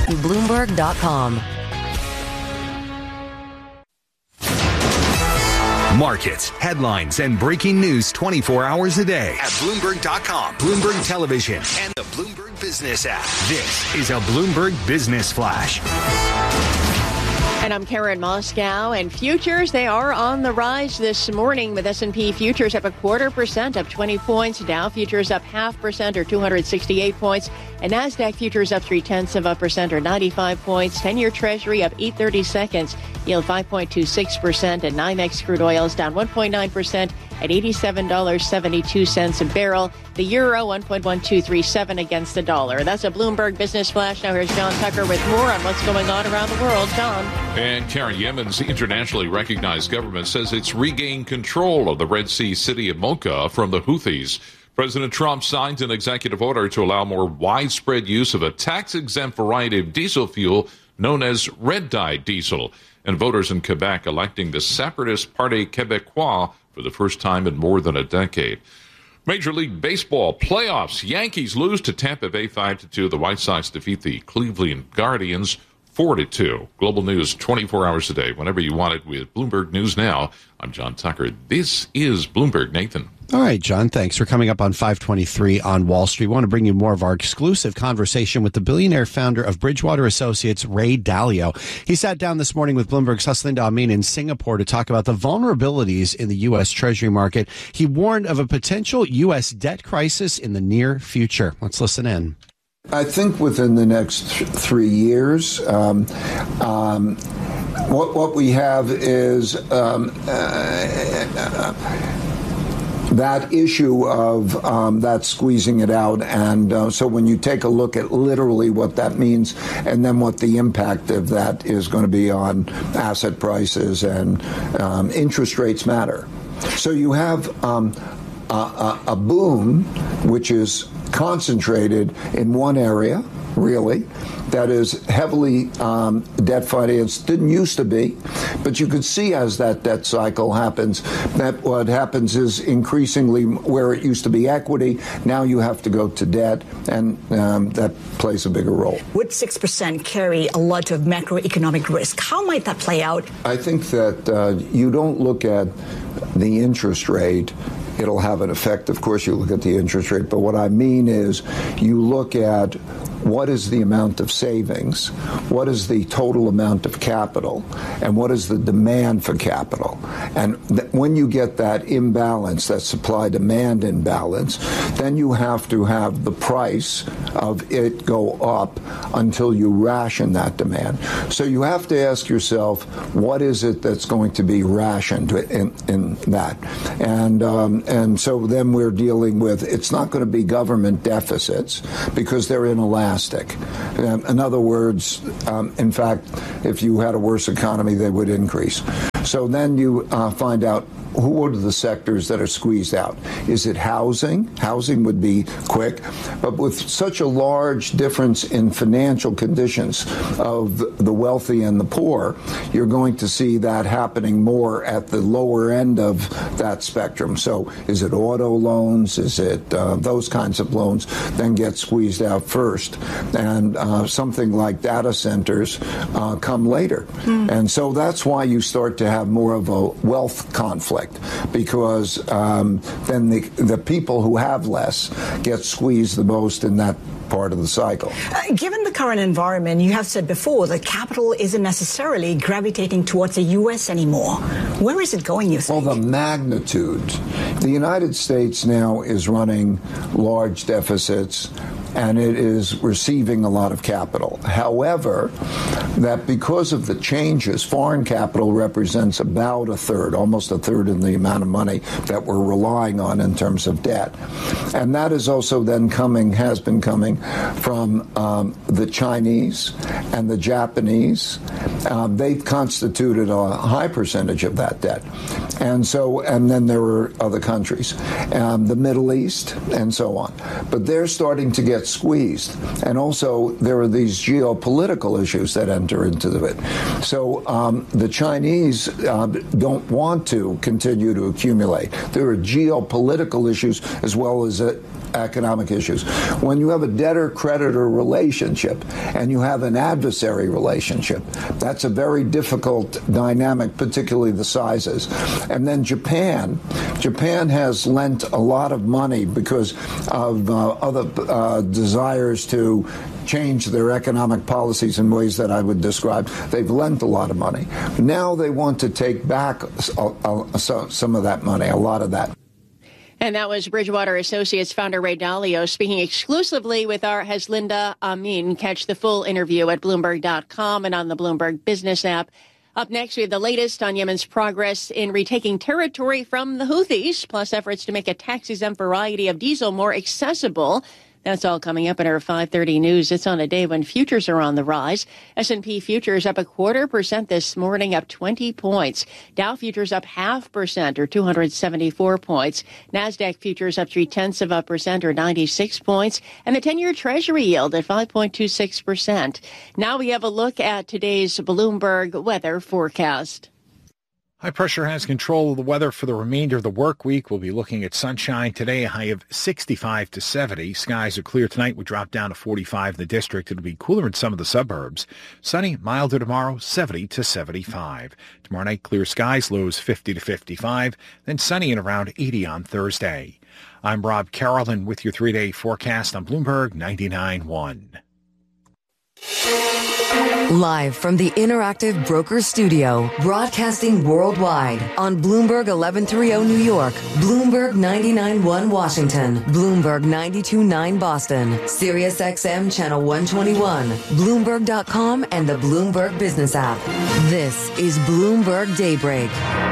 Bloomberg.com. Markets, headlines, and breaking news 24 hours a day at Bloomberg.com, Bloomberg Television, and the Bloomberg Business app. This is a Bloomberg Business Flash. And I'm Karen Moscow, and futures, they are on the rise this morning with S&P futures up 0.25%, up 20 points. Dow futures up 0.5% or 268 points. And NASDAQ futures up 0.3% or 95 points. 10-year Treasury up 8/32, yield 5.26%. And NYMEX crude oil is down 1.9% at $87.72 a barrel. The euro 1.1237 against the dollar. That's a Bloomberg Business Flash. Now here's John Tucker with more on what's going on around the world. John. And Karen, Yemen's internationally recognized government says it's regained control of the Red Sea city of Mocha from the Houthis. President Trump signed an executive order to allow more widespread use of a tax-exempt variety of diesel fuel known as red-dye diesel. And voters in Quebec electing the separatist Parti Québécois for the first time in more than a decade. Major League Baseball playoffs. Yankees lose to Tampa Bay 5-2. The White Sox defeat the Cleveland Guardians 4-2. Global news 24 hours a day, whenever you want it, with Bloomberg News Now. I'm John Tucker. This is Bloomberg. Nathan. All right, John, thanks. We're coming up on 523 on Wall Street. We want to bring you more of our exclusive conversation with the billionaire founder of Bridgewater Associates, Ray Dalio. He sat down this morning with Bloomberg's Haslinda Amin in Singapore to talk about the vulnerabilities in the U.S. Treasury market. He warned of a potential U.S. debt crisis in the near future. Let's listen in. I think within the next 3 years, what we have is that issue of that squeezing it out. And so when you take a look at literally what that means and then what the impact of that is going to be on asset prices and interest rates matter. So you have a boom, which is concentrated in one area, really, that is heavily debt financed. Didn't used to be, but you could see as that debt cycle happens, that what happens is increasingly where it used to be equity, now you have to go to debt, and that plays a bigger role. Would 6% carry a lot of macroeconomic risk? How might that play out? I think that you don't look at the interest rate. It'll have an effect. Of course, you look at the interest rate. But what I mean is you look at what is the amount of savings, what is the total amount of capital, and what is the demand for capital. And when you get that imbalance, that supply-demand imbalance, then you have to have the price of it go up until you ration that demand. So you have to ask yourself, what is it that's going to be rationed in that? And so then we're dealing with, it's not going to be government deficits because they're inelastic. In other words, in fact, if you had a worse economy, they would increase. So then you find out who are the sectors that are squeezed out. Is it housing? Housing would be quick, but with such a large difference in financial conditions of the wealthy and the poor, you're going to see that happening more at the lower end of that spectrum. So is it auto loans? Is it those kinds of loans then get squeezed out first? And something like data centers come later. And so that's why you start to have more of a wealth conflict, because then the people who have less get squeezed the most in that part of the cycle. Given the current environment, you have said before that capital isn't necessarily gravitating towards the U.S. anymore. Where is it going, you think? Well, the magnitude. The United States now is running large deficits, and it is receiving a lot of capital. However, that because of the changes, foreign capital represents about a third, almost a third in the amount of money that we're relying on in terms of debt. And that is also then has been coming from the Chinese and the Japanese. They've constituted a high percentage of that debt. And then there were other countries, the Middle East and so on. But they're starting to get squeezed. And also there are these geopolitical issues that enter into it. So the Chinese don't want to continue to accumulate. There are geopolitical issues as well as economic issues. When you have a debtor-creditor relationship and you have an adversary relationship, that's a very difficult dynamic, particularly the sizes. And then Japan has lent a lot of money because of other desires to change their economic policies in ways that I would describe. They've lent a lot of money. Now they want to take back some of that money, a lot of that. And that was Bridgewater Associates founder Ray Dalio speaking exclusively with our Haslinda Amin. Catch the full interview at Bloomberg.com and on the Bloomberg Business app. Up next, we have the latest on Yemen's progress in retaking territory from the Houthis, plus efforts to make a tax-exempt variety of diesel more accessible. That's all coming up in our 5:30 news. It's on a day when futures are on the rise. S&P futures up 0.25% this morning, up 20 points. Dow futures up 0.5% or 274 points. NASDAQ futures up 0.3% or 96 points. And the 10-year Treasury yield at 5.26%. Now we have a look at today's Bloomberg weather forecast. High pressure has control of the weather for the remainder of the work week. We'll be looking at sunshine today, a high of 65 to 70. Skies are clear tonight. We drop down to 45 in the district. It'll be cooler in some of the suburbs. Sunny, milder tomorrow, 70 to 75. Tomorrow night, clear skies, lows 50 to 55. Then sunny and around 80 on Thursday. I'm Rob Carolyn with your 3-day forecast on Bloomberg 99.1. Live from the Interactive Brokers Studio, broadcasting worldwide on Bloomberg 1130 New York, Bloomberg 99.1 Washington, Bloomberg 92.9 Boston, Sirius XM Channel 121, Bloomberg.com and the Bloomberg Business app. This is Bloomberg Daybreak.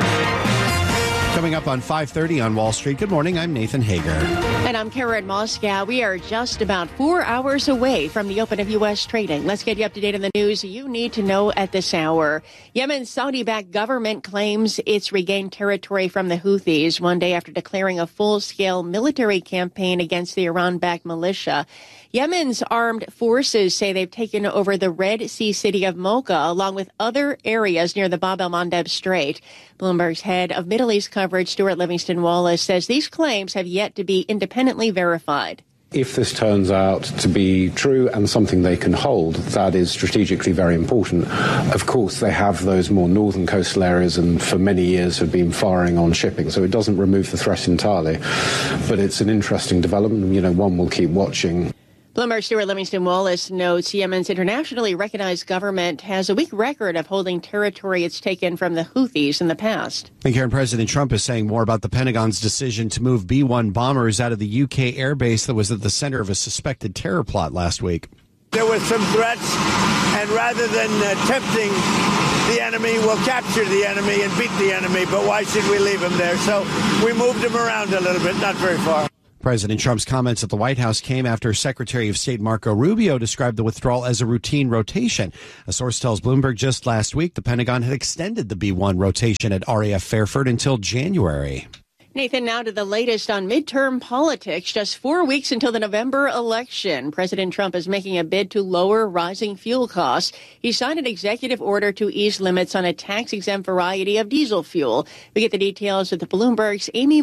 Coming up on 5:30 on Wall Street. Good morning. I'm Nathan Hager. And I'm Karen Moscow. We are just about 4 hours away from the open of U.S. trading. Let's get you up to date on the news you need to know at this hour. Yemen's Saudi-backed government claims it's regained territory from the Houthis one day after declaring a full-scale military campaign against the Iran-backed militia. Yemen's armed forces say they've taken over the Red Sea city of Mocha, along with other areas near the Bab el-Mandeb Strait. Bloomberg's head of Middle East coverage, Stuart Livingston Wallace, says these claims have yet to be independently verified. If this turns out to be true and something they can hold, that is strategically very important. Of course, they have those more northern coastal areas and for many years have been firing on shipping, so it doesn't remove the threat entirely. But it's an interesting development, one we'll keep watching. Bloomberg Stuart Livingston Wallace notes Yemen's internationally recognized government has a weak record of holding territory it's taken from the Houthis in the past. And Karen, President Trump is saying more about the Pentagon's decision to move B-1 bombers out of the UK airbase that was at the center of a suspected terror plot last week. There were some threats, and rather than tempting the enemy, we'll capture the enemy and beat the enemy, but why should we leave him there? So we moved him around a little bit, not very far. President Trump's comments at the White House came after Secretary of State Marco Rubio described the withdrawal as a routine rotation. A source tells Bloomberg just last week the Pentagon had extended the B-1 rotation at RAF Fairford until January. Nathan, now to the latest on midterm politics. Just 4 weeks until the November election, President Trump is making a bid to lower rising fuel costs. He signed an executive order to ease limits on a tax-exempt variety of diesel fuel. We get the details with Bloomberg's Amy